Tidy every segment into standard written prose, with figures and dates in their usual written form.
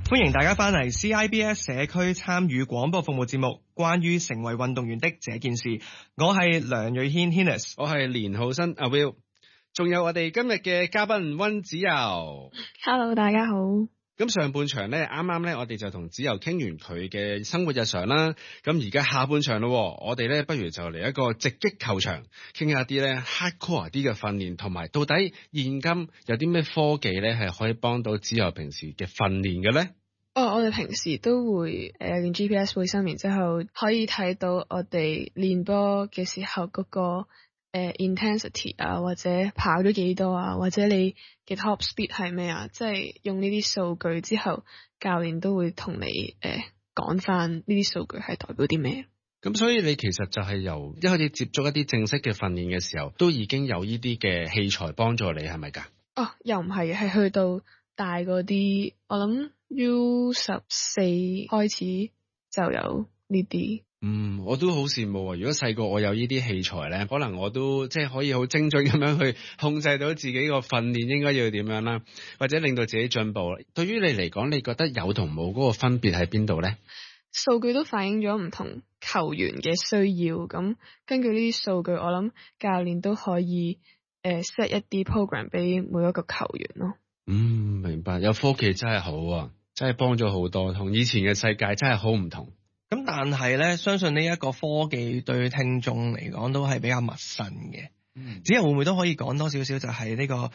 歡迎大家返嚟 CIBS 社區參與廣播服務節目，關於成為運動員的這件事。我係梁瑞軒 Hinnis， 我係連浩新阿 Will， 仲有我哋今日嘅嘉賓溫子柔。 Hello， 大家好。 咁上半場咧，啱啱咧，我哋就同子柔傾完佢嘅生活日常啦。咁而家下半場咯，我哋咧不如就嚟一個直擊球場，傾下啲咧 hardcore 啲嘅訓練，同埋到底現今有啲咩科技咧係可以幫到子柔平時嘅訓練嘅咧？ 我哋平時都會練 GPS 背心，然之後可以睇到我哋練波嘅時候嗰個intensity 啊，或者跑咗幾多啊，或者你嘅 top speed 係咩啊，即係用呢啲數據之後，教練都會同你講翻呢啲數據係代表啲咩。 咁所以你其實就係由一開始接觸一啲正式嘅訓練嘅時候，都已經有呢啲嘅器材幫助你，係咪㗎？ 又唔係，係去到大嗰啲，我諗 U14 開始就有呢啲。 我都好羨慕啊！如果細個我有呢啲器材咧，可能我都即係可以好精準咁樣去控制到自己個訓練應該要點樣啦，或者令到自己進步。對於你嚟講，你覺得有同冇嗰個分別喺邊度咧？ 數據都反映咗唔同球員嘅需要，咁根據呢啲數據，我諗教練都可以set 一啲 program 俾每一個球員咯。 明白。有科技真係好啊，真係幫咗好多，同以前嘅世界真係好唔同。 咁但係咧，相信呢一個科技對聽眾嚟講都係比較陌生嘅。子柔會唔會都可以講多少少，就係呢個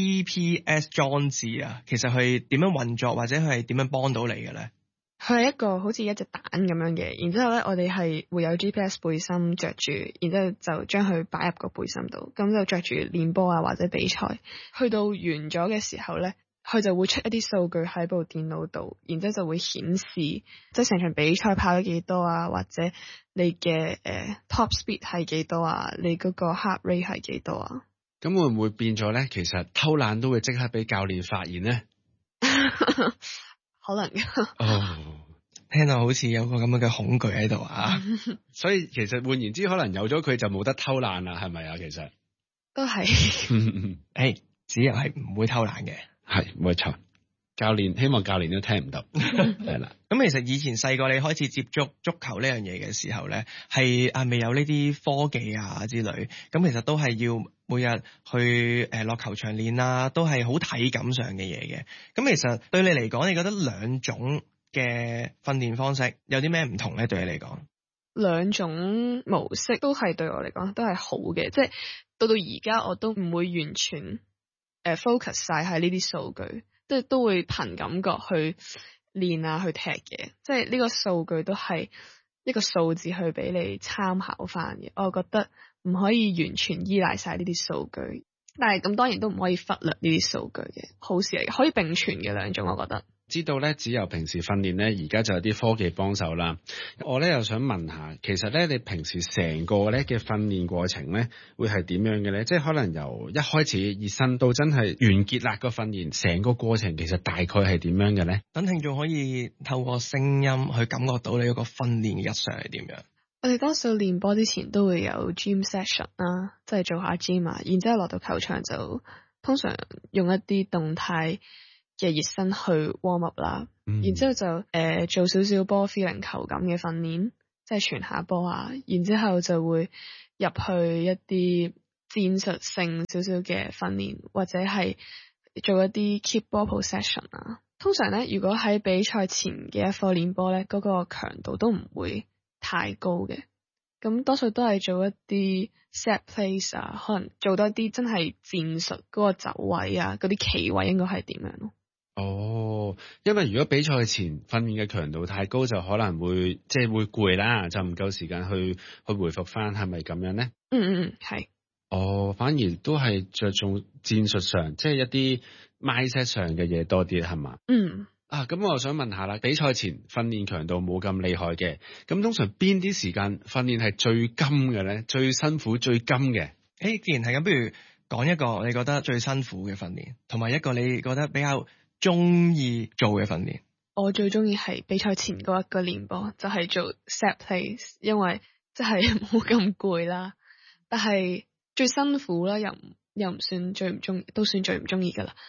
GPS 裝置啊？其實佢點樣運作，或者佢係點樣幫到你嘅咧？ 佢係一個好似一隻蛋咁樣嘅，然之後咧，我哋係會有 GPS 背心着住，然之後就將佢擺入個背心度，咁就着住練波啊或者比賽。去到完咗嘅時候咧，佢就會出一啲數據喺部電腦度，然之後就會顯示即係成場比賽跑咗幾多啊，或者你嘅top speed 係幾多啊，你嗰個 heart rate 係幾多啊。 咁會唔會變咗咧？其實偷懶都會即刻俾教練發現咧？ 可能聽到好似有個咁樣嘅恐懼喺度啊。 所以其實換言之，可能有咗佢就冇得偷懶啦，係咪啊？其實都係。 子柔係唔會偷懶嘅。 係冇錯，教練希望教練都聽唔到，係啦。 咁其實以前細個你開始接觸足球呢樣嘢嘅時候咧，係未有呢啲科技啊之類，咁其實都係要每日去落球場練啦，都係好體感上嘅嘢嘅。咁其實對你嚟講，你覺得兩種嘅訓練方式有啲咩唔同咧？對你嚟講， 兩種模式都係對我嚟講都係好嘅，即係到而家我都唔會完全focus 晒喺呢啲數據，都會憑感覺去練啊，去踢嘅。即係呢個數據都係一個數字去俾你參考翻嘅。我覺得唔可以完全依賴晒呢啲數據，但係咁當然都唔可以忽略呢啲數據嘅，好事嚟嘅，可以並存嘅兩種，我覺得。 知道咧，子柔平時訓練咧，而家就有啲科技幫手啦。我咧又想問下，其實咧你平時成個咧嘅訓練過程咧，會係點樣嘅咧？即係可能由一開始熱身到真係完結啦個訓練，成個過程其實大概係點樣嘅咧？ 等聽眾可以透過聲音去感覺到你嗰個訓練嘅日常係點樣。 我哋多數練波之前都會有 gym session 啦，即係做下 gym 啊，然之後落到球場就通常用一啲動態嘅熱身去 warm up 啦，然之後就做少少波 feeling 球感嘅訓練，即係傳下波啊，然之後就會入去一啲戰術性少少嘅訓練，或者係做一啲 keep ball possession 啊。通常咧，如果喺比賽前嘅一課練波咧，嗰個強度都唔會太高嘅，咁多數都係做一啲 set plays 啊，可能做多啲真係戰術嗰個走位啊，嗰啲企位應該係點樣咯？ 因為如果比賽前訓練嘅強度太高，就可能會即係會攰啦，就唔夠時間去回復翻，係咪咁樣咧？ 係。 反而都係着重戰術上，即係一啲 mindset 上嘅嘢多啲，係嘛？咁我想問下啦，比賽前訓練強度冇咁厲害嘅，咁通常邊啲時間訓練係最金嘅咧？最辛苦、最金嘅？ 既然係咁，不如講一個你覺得最辛苦嘅訓練，同埋一個你覺得比較中意做嘅訓練。 我最中意係比賽前嗰一個練波，就係做 set plays， 因為即係冇咁攰啦。但係最辛苦啦，又唔算最唔中意，都算最唔中意噶啦。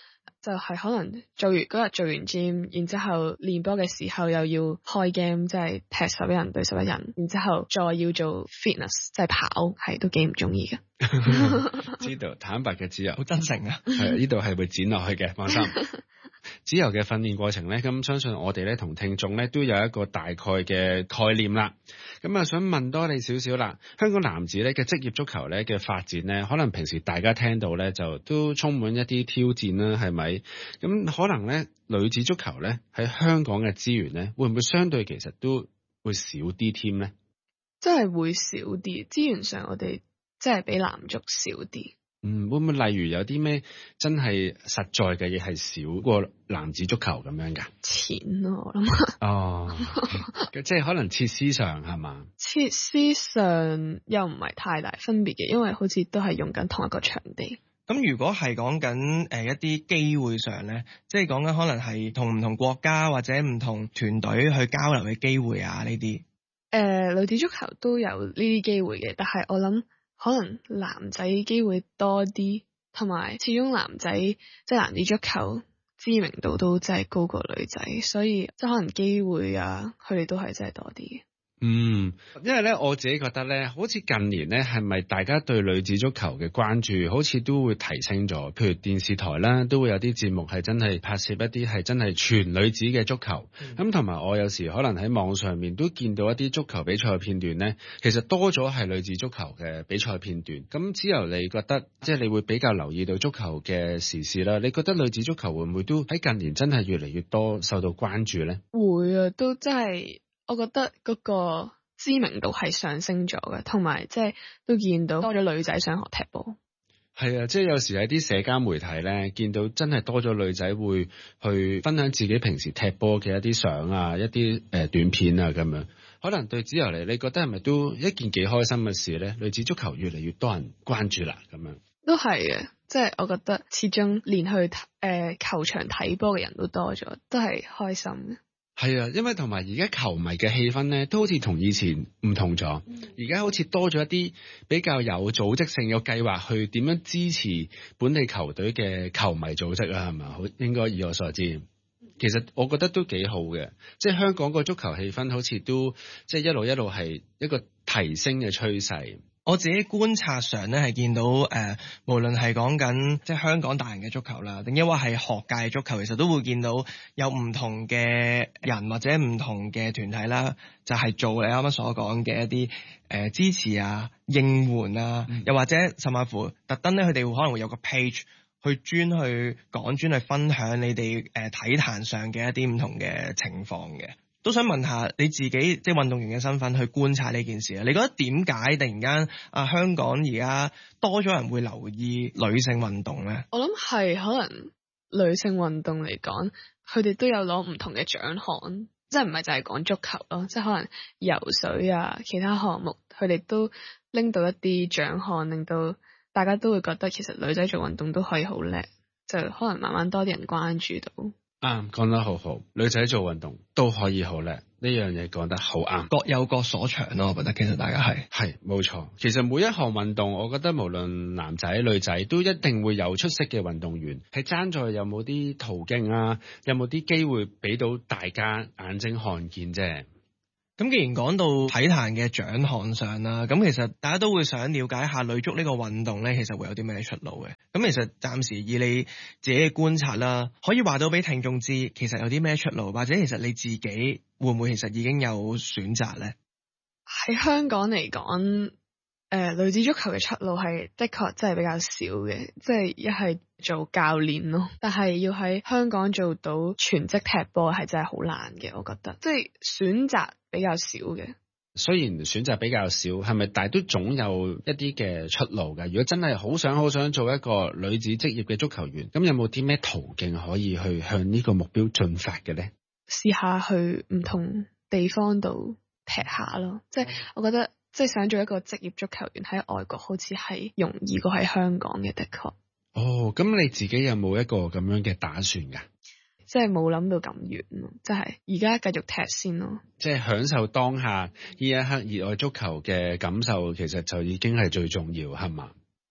就係可能嗰日做完 gym， 然之後練波嘅時候又要開 game， 即係踢11人對11人，然之後再要做 fitness， 即係跑，係都幾唔中意嘅。 知道坦白嘅自由， 好真誠啊！ 係呢度係會剪落去嘅，放心。自由嘅訓練過程咧，咁相信我哋咧同聽眾咧都有一個大概嘅概念啦。咁啊，想問多你少少啦。香港男子咧嘅職業足球咧嘅發展咧，可能平時大家聽到咧就都充滿一啲挑戰啦，係咪？咁可能咧女子足球咧喺香港嘅資源咧，會唔會相對其實都會少啲添咧？ 真係會少啲，資源上我哋真係比男足少啲。 會唔會例如有啲咩真係實在嘅嘢係少過男子足球咁樣㗎？ 錢咯，我諗。 哦，即係可能設施上係嘛？ 設施上又唔係太大分別嘅，因為好似都係用緊同一個場地。 咁如果係講緊一啲機會上咧，即係講緊可能係同唔同國家或者唔同團隊去交流嘅機會啊，呢啲。 女子足球都有呢啲機會嘅，但係我諗可能男仔機會多啲，同埋始終男仔即係男子足球知名度都真係高過女仔，所以即係可能機會啊，佢哋都係真係多啲嘅。 因為咧我自己覺得咧，好似近年咧係咪大家對女子足球嘅關注好似都會提升咗？譬如電視台啦，都會有啲節目係真係拍攝一啲係真係全女子嘅足球。咁同埋我有時可能喺網上面都見到一啲足球比賽嘅片段咧，其實多咗係女子足球嘅比賽片段。咁只由你覺得，即係你會比較留意到足球嘅時事啦。你覺得女子足球會唔會都喺近年真係越嚟越多受到關注咧？ 會啊，都真係。我覺得嗰個知名度係上升咗嘅，同埋即係都見到多咗女仔想學踢波。 係啊，即係有時喺啲社交媒體咧，見到真係多咗女仔會去分享自己平時踢波嘅一啲相啊，一啲短片啊咁樣。可能對子由嚟，你覺得係咪都一件幾開心嘅事咧？女子足球越嚟越多人關注啦，咁樣都係嘅。即係我覺得始終連去球場睇波嘅人都多咗，都係開心嘅。 係啊，因為同埋而家球迷嘅氣氛咧，都好似同以前唔同咗。而家好似多咗一啲比較有組織性、有計劃去點樣支持本地球隊嘅球迷組織啦，係咪？好應該以我所知，其實我覺得都幾好嘅。即係香港個足球氣氛好似都即係一路係一個提升嘅趨勢。 我自己觀察上咧係見到無論係講緊即係香港大人嘅足球啦，定抑或係學界嘅足球，其實都會見到有唔同嘅人或者唔同嘅團體啦，就係做你啱啱所講嘅一啲支持啊、應援啊，又或者甚至乎特登咧，佢哋可能會有個 page 去專去講、專去分享你哋體壇上嘅一啲唔同嘅情況嘅。都想問下你自己即係運動員嘅身份去觀察呢件事啊？你覺得點解突然間香港而家多咗人會留意女性運動咧？我諗係可能女性運動嚟講，佢哋都有攞唔同嘅獎項，即係唔係就係講足球咯，即係可能游水啊，其他項目佢哋都拎到一啲獎項，令到大家都會覺得其實女仔做運動都可以好叻，就可能慢慢多啲人關注到。 講得好好，女仔做運動都可以好叻，呢樣嘢講得好啱。 各有各所長咯，我覺得其實大家係冇錯。其實每一項運動，我覺得無論男仔女仔都一定會有出色嘅運動員，係爭在有冇啲途徑啊，有冇啲機會俾到大家眼睛看見啫。 咁既然講到體壇嘅獎項上啦，咁其實大家都會想了解下女足呢個運動咧，其實會有啲咩出路嘅？咁其實暫時以你自己嘅觀察啦，可以話到俾聽眾知，其實有啲咩出路，或者其實你自己會唔會其實已經有選擇咧？ 喺香港嚟講，女子足球嘅出路係的確真係比較少嘅，即係一係做教練咯，但係要喺香港做到全職踢波係真係好難嘅，我覺得，即係選擇比較少嘅。 雖然選擇比較少，係咪？但係都總有一啲嘅出路㗎。如果真係好想做一個女子職業嘅足球員，咁有冇啲咩途徑可以去向呢個目標進發嘅咧？ 試下去唔同地方度踢下咯，即係我覺得。即係想做一個職業足球員喺外國，好似係容易過喺香港嘅，的確。 哦，咁你自己有冇一個咁樣嘅打算㗎？ 即係冇諗到咁遠咯，即係而家繼續踢先咯。 即係享受當下呢一刻熱愛足球嘅感受，其實就已經係最重要，係嘛？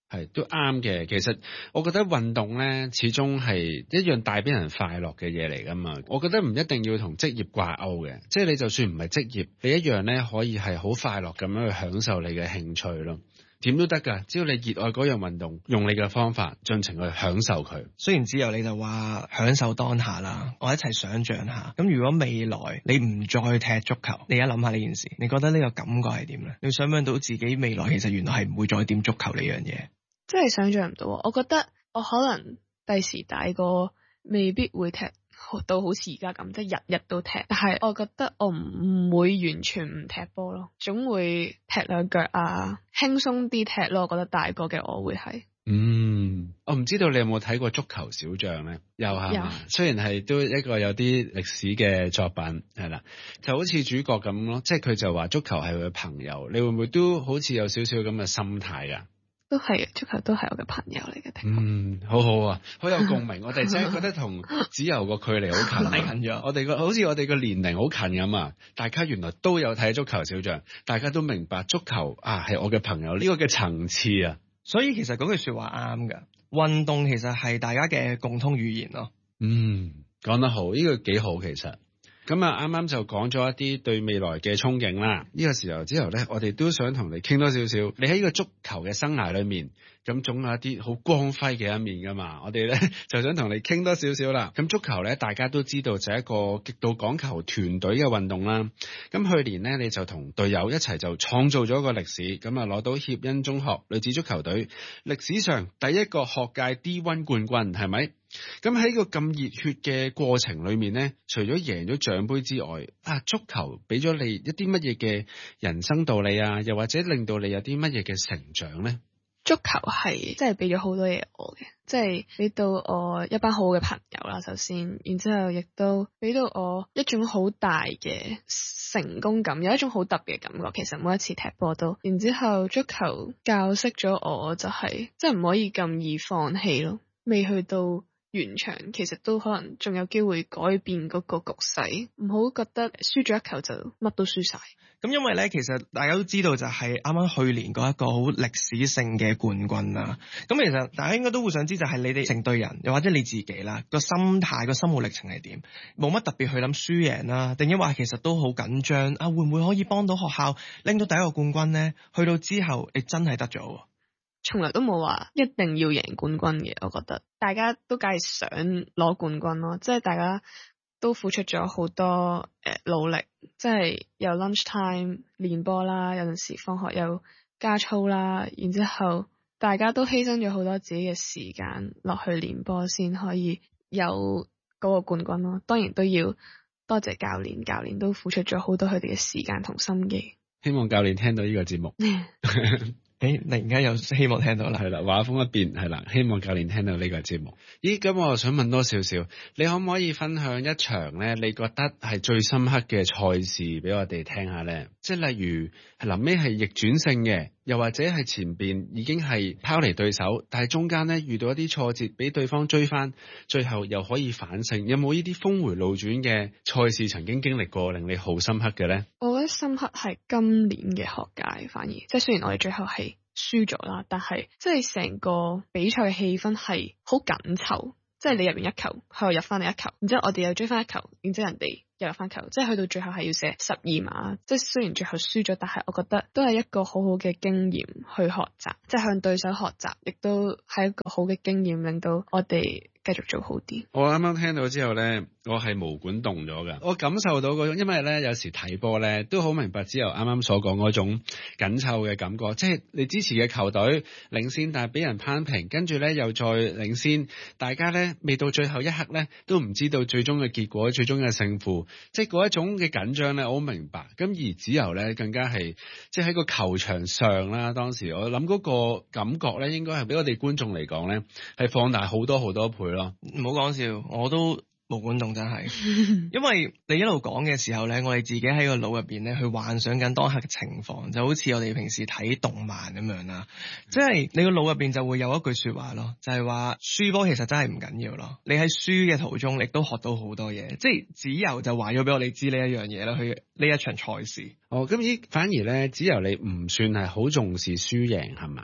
係都啱嘅。其實我覺得運動咧，始終係一樣帶俾人快樂嘅嘢嚟噶嘛。我覺得唔一定要同職業掛鈎嘅，即係你就算唔係職業，你一樣咧可以係好快樂咁樣去享受你嘅興趣咯。點都得㗎，只要你熱愛嗰樣運動，用你嘅方法盡情去享受佢。 雖然只有你就話享受當下啦，我一齊想像下。咁如果未來你唔再踢足球，你一諗下呢件事，你覺得呢個感覺係點咧？你想唔想到自己未來其實原來係唔會再點足球呢樣嘢？ 真係想像唔到。我覺得我可能第時大個未必會踢到好似而家咁，即係日日都踢。但係我覺得我唔會完全唔踢波咯，總會踢兩腳啊，輕鬆啲踢咯。我覺得大個嘅我會係。 我唔知道你有冇睇過足球小將咧？有係嘛？雖然係都一個有啲歷史嘅作品係啦，就好似主角咁咯，即係佢就話足球係佢嘅朋友。你會唔會都好似有少少咁嘅心態㗎？ 都係，足球都係我嘅朋友嚟嘅。 好好啊，好有共鳴。我哋真係覺得同子悠個距離好近，近咗。我哋好似我哋個年齡好近咁啊！大家原來都有睇足球小將，大家都明白足球啊係我嘅朋友呢個嘅層次啊。 所以其實嗰句說話啱㗎，運動其實係大家嘅共通語言咯。 講得好，呢個幾好其實。咁啊，啱啱就講咗一啲對未來嘅憧憬啦。呢個時候之後咧，我哋都想同你傾多少少。你喺呢個足球嘅生涯裏面，咁總有一啲好光輝嘅一面噶嘛。我哋咧就想同你傾多少少啦。咁足球咧，大家都知道就係一個極度講求團隊嘅運動啦。咁去年咧，你就同隊友一齊就創造咗個歷史，咁啊攞到協恩中學女子足球隊歷史上第一個學界 D1 冠軍，係咪？咁喺個咁熱血嘅過程裏面呢，除咗贏咗獎杯之外，足球俾咗你一啲乜嘢嘅人生道理啊？又或者令到你有啲乜嘢嘅成長呢？ 足球係真係俾咗好多嘢我嘅，即係俾到我一班好嘅朋友啦。首先，然之後亦都俾到我一種好大嘅成功感，有一種好特別嘅感覺。其實每一次踢波都，然之後足球教識咗我就係，即係唔可以咁易放棄咯。未去到完場，其實都可能仲有機會改變嗰個局勢，唔好覺得輸咗一球就乜都輸晒。 咁因為咧，其實大家都知道就係啱啱去年嗰一個好歷史性嘅冠軍啦。咁其實大家應該都會想知，就係你哋成隊人，又或者你自己啦，個心態、個生活歷程係點？冇乜特別去諗輸贏啦，定抑或其實都好緊張啊？會唔會可以幫到學校拎到第一個冠軍呢？去到之後，你真係得咗。 從來都冇話一定要贏冠軍嘅，我覺得大家都梗係想攞冠軍咯，即係大家都付出咗好多努力，即係有 lunch time 練波啦，有陣時放學又加操啦，然之後大家都犧牲咗好多自己嘅時間落去練波，先可以有嗰個冠軍咯。當然都要多謝教練，教練都付出咗好多佢哋嘅時間同心機。 希望教練聽到呢個節目。 突然間又希望聽到啦， 係啦，話鋒一變，係啦，希望教練聽到呢個節目。咦，咁我想問多少少，你可唔可以分享一場咧？你覺得係最深刻嘅賽事俾我哋聽下咧？即係例如係臨尾係逆轉勝嘅，又或者係前邊已經係拋離對手，但係中間咧遇到一啲挫折，俾對方追翻，最後又可以反勝。有冇呢啲峰回路轉嘅賽事曾經經歷過，令你好深刻嘅咧？ 我覺得深刻係今年嘅學界，反而即係雖然我哋最後係輸咗啦，但係即係成個比賽嘅氣氛係好緊湊，即係你入完一球，佢又入翻嚟一球，然之後我哋又追翻一球，然之後人哋又入翻球，即係去到最後係要射12碼。即係雖然最後輸咗，但係我覺得都係一個好好嘅經驗去學習，即係向對手學習，亦都係一個好嘅經驗，令到我哋繼續做好啲。 我啱啱聽到之後咧，我係毛管動咗噶，我感受到嗰種，因為咧有時睇波咧都好明白之後啱啱所講嗰種緊湊嘅感覺，即係你支持嘅球隊領先，但係俾人攀平，跟住咧又再領先，大家咧未到最後一刻咧都唔知道最終嘅結果、最終嘅勝負，即係嗰一種嘅緊張咧，我好明白。咁而子悠咧更加係即係喺個球場上啦，當時我諗嗰個感覺咧，應該係俾我哋觀眾嚟講咧係放大好多好多倍咯。 唔好講笑，我都毛管動真係，因為你一路講嘅時候咧，我哋自己喺個腦入邊咧去幻想緊當刻嘅情況，就好似我哋平時睇動漫咁樣啦。即係你個腦入邊就會有一句說話咯，就係話輸波其實真係唔緊要咯。你喺輸嘅途中，亦都學到好多嘢。即係子悠就話咗俾我哋知呢一樣嘢啦，去呢一場賽事。 咁反而咧，子悠你唔算係好重視輸贏係嘛？ 都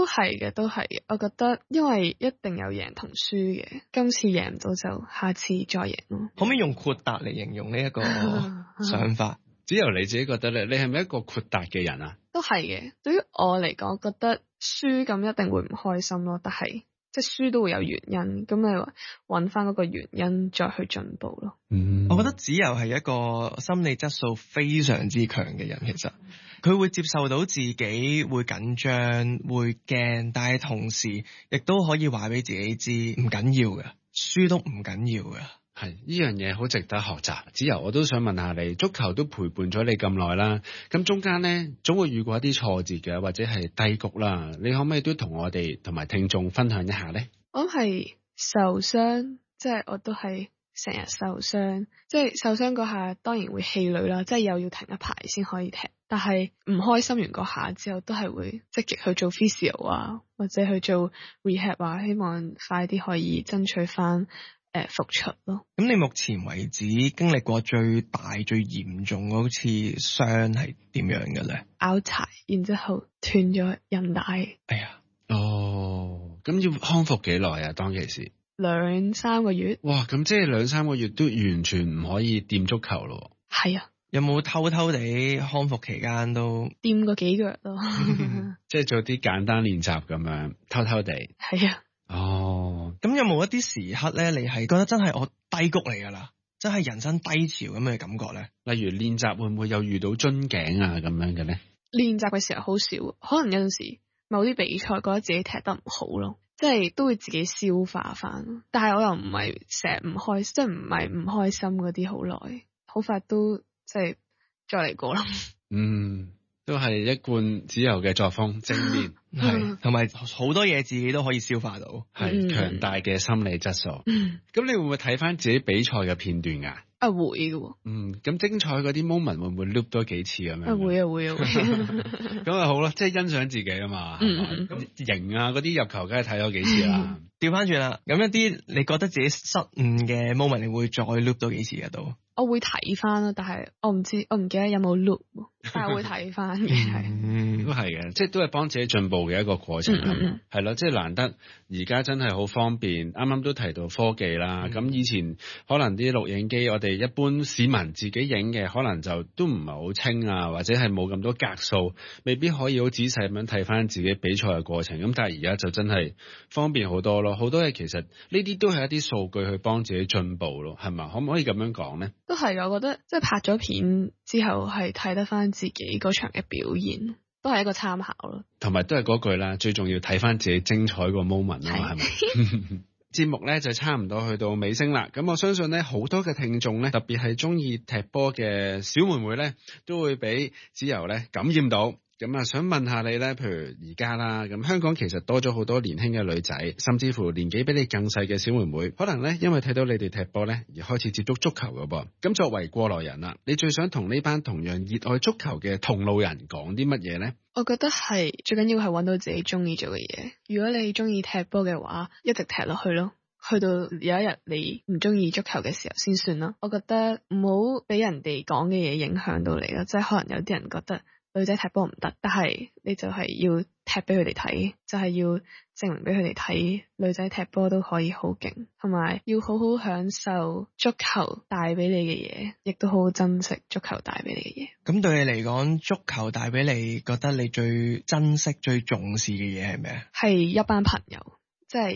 都係嘅，都係嘅。我覺得因為一定有贏同輸嘅，今次贏唔到就下次再贏咯。 可唔可以用豁達嚟形容呢一個想法？ 只由你自己覺得咧，你係咪一個豁達嘅人啊？ 都係嘅。對於我嚟講，覺得輸咁一定會唔開心咯，但係即係輸都會有原因，咁你揾翻嗰個原因再去進步咯。 我覺得子柔係一個心理質素非常之強嘅人，其實佢會接受到自己會緊張、會驚，但係同時亦都可以話俾自己知唔緊要嘅，輸都唔緊要嘅。 係呢樣嘢好值得學習。子柔，我都想問下你，足球都陪伴咗你咁耐啦，咁中間呢，總會遇過一啲挫折嘅，或者係低谷啦，你可唔可以都同我哋同埋聽眾分享一下呢？ 我係受傷，即係我都係成日受傷，即係受傷嗰下當然會氣餒啦，即係又要停一排先可以踢，但係唔開心完嗰下之後都係會積極去做 physio 啊，或者去做 rehab 啊，希望快啲可以爭取翻復出咯。 咁你目前為止經歷過最大最嚴重嗰次傷係點樣嘅咧？ 拗柴，然之後斷咗韌帶。 哎呀， 咁要康復幾耐啊？當其時 2-3個月。 哇，咁即係2-3個月都完全唔可以掂足球咯。 係啊。 有冇偷偷地康復期間都掂過幾腳咯？ 即係做啲簡單練習咁樣，偷偷地。 係啊。 咁有冇一啲時刻咧，你係覺得真係我低谷嚟噶啦，真係人生低潮咁嘅感覺咧？ 例如練習會唔會有遇到樽頸啊咁樣嘅咧？ 練習嘅時候好少，可能有陣時某啲比賽覺得自己踢得唔好咯，即係都會自己消化翻。但係我又唔係成日唔開，即係唔係唔開心嗰啲好耐，好快都即係再嚟過啦。 都係一貫子柔嘅作風，正面係，同埋好多嘢自己都可以消化到， 係強大嘅心理質素。咁你會唔會睇翻自己比賽嘅片段㗎？ 會嘅。 咁精彩嗰啲 moment 會唔會 loop 多幾次咁樣？ 會。 咁啊好啦，即係欣賞自己啊嘛。咁型啊嗰啲入球，梗係睇咗幾次啦。 調翻轉啦，咁一啲你覺得自己失誤嘅 moment，你會再 loop 多幾次嘅都？我會睇翻咯，但係我唔記得有冇 loop， 但係會睇翻嘅係。 都係嘅，即係都係幫自己進步嘅一個過程係咯，即係難得而家真係好方便。啱啱都提到科技啦，咁以前可能啲錄影機，我哋一般市民自己影嘅，可能就都唔係好清啊，或者係冇咁多格數，未必可以好仔細咁樣睇翻自己比賽嘅過程。咁但係而家就真係方便好多咯，好多嘢其實呢啲都係一啲數據去幫自己進步咯，係咪？可唔可以咁樣講呢？ 都係，我覺得即係拍咗片之後係睇得翻自己嗰場嘅表現，都係一個參考咯。 同埋都係嗰句啦，最重要睇翻自己精彩個 moment 啊嘛，係咪？節目咧就差唔多去到尾聲啦，咁我相信咧好多嘅聽眾咧，特別係中意踢波嘅小妹妹咧，都會俾子柔咧感染到。咁啊，想問下你咧，譬如而家啦，咁香港其實多咗好多年輕嘅女仔，甚至乎年紀比你更細嘅小妹妹，可能咧因為睇到你哋踢波咧而開始接觸足球㗎噃。咁作為過來人啦，你最想同呢班同樣熱愛足球嘅同路人講啲乜嘢呢？ 我覺得係最緊要係揾到自己中意做嘅嘢。如果你中意踢波嘅話，一直踢落去咯。去到有一日你唔中意足球嘅時候先算啦。我覺得唔好俾人哋講嘅嘢影響到你啦，即係可能有啲人覺得女仔踢波唔得，但係你就係要踢俾佢哋睇，就係要證明俾佢哋睇，女仔踢波都可以好勁，同埋要好好享受足球帶俾你嘅嘢，亦都好好珍惜足球帶俾你嘅嘢。 咁對你嚟講，足球帶俾你覺得你最珍惜、最重視嘅嘢係咩？ 係一班朋友，即係